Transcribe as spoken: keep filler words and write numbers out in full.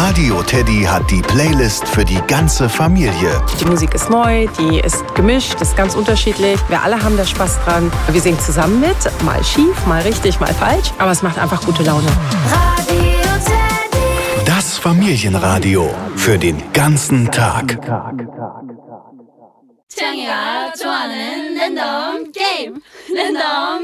Radio Teddy hat die Playlist für die ganze Familie. Die Musik ist neu, die ist gemischt, ist ganz unterschiedlich. Wir alle haben da Spaß dran. Wir singen zusammen mit, mal schief, mal richtig, mal falsch. Aber es macht einfach gute Laune. Radio Teddy. Das Familienradio für den ganzen Tag. 창이가 좋아하는 랜덤 게임 랜덤